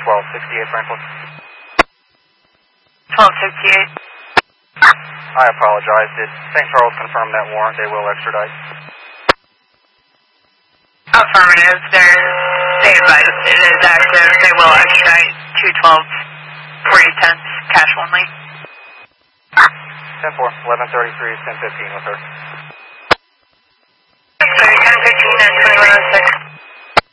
1268 Franklin. 1268. I apologize. Did St. Charles confirm that warrant? They will extradite. Affirmative. They advised it is active. They will extradite 212 4010 cash only. 10-4, 1133, 1015 with her. Sorry, 1015 and 2106.